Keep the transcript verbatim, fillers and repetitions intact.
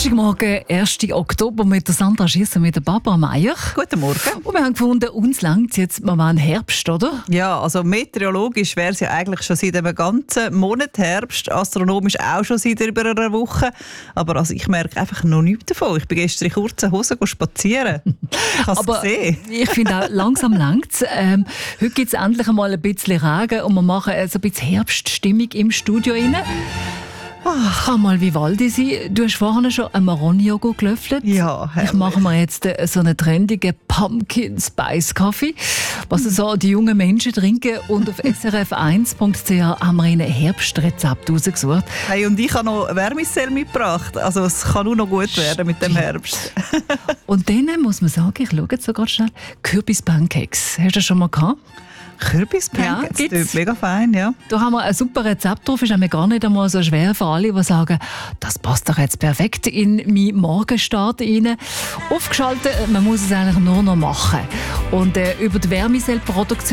Donnerstagmorgen, ersten Oktober, mit der Sandra Schiss und mit der Barbara Meier. Guten Morgen. Und wir haben gefunden, uns langt jetzt mal einen Herbst, oder? Ja, also meteorologisch wäre es ja eigentlich schon seit einem ganzen Monat Herbst, astronomisch auch schon seit über einer Woche. Aber also ich merke einfach noch nichts davon. Ich bin gestern in kurzen Hosen spazieren. Ich habe es gesehen. Ich finde auch, langsam langt es. Ähm, heute gibt es endlich einmal ein bisschen Regen und wir machen so ein bisschen Herbststimmung im Studio rein. Ach, kann mal Vivaldi sein. Du hast vorhin schon einen Maroni-Joghurt gelöffelt. Ja, herrlich. Ich mache mir jetzt so einen trendigen Pumpkin Spice Kaffee, was so die jungen Menschen trinken. Und auf s r f eins punkt c h haben wir ein Herbstrezept rausgesucht. Hey, und ich habe noch Wärmesell mitgebracht. Also es kann nur noch gut werden mit dem Herbst. Und dann muss man sagen, ich schaue jetzt so ganz schnell, Kürbis-Pancakes. Hast du das schon mal gehabt? Kürbis-Pancakes, Ja, gibt's. mega fein, ja. Da haben wir ein super Rezept drauf. Ist nämlich gar nicht einmal so schwer für alle, die sagen, das passt doch jetzt perfekt in meinen Morgenstart rein. Aufgeschaltet, man muss es eigentlich nur noch machen. Und äh, über die Wärmesellproduktion